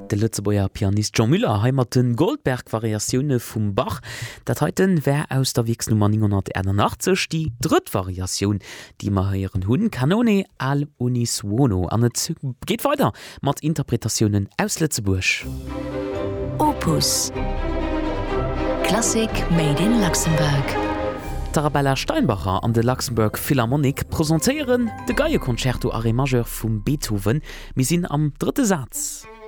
De Lützebauer Pianist John Müller heimaten Goldberg-Variationen vum Bach. Dat heuten wär aus der Wegsnummer 981 die Dritt-Variation, die ma heieren hunn Canone al Unisono. An et geht weiter mat Interpretationen aus Lützeburg. Opus Klassik made in Luxemburg. Arabella Steinbacher an de Luxemburg Philharmonic präsentieren de Geierkonzerto Are Majeur vum Beethoven, mi sinn am dritte Satz.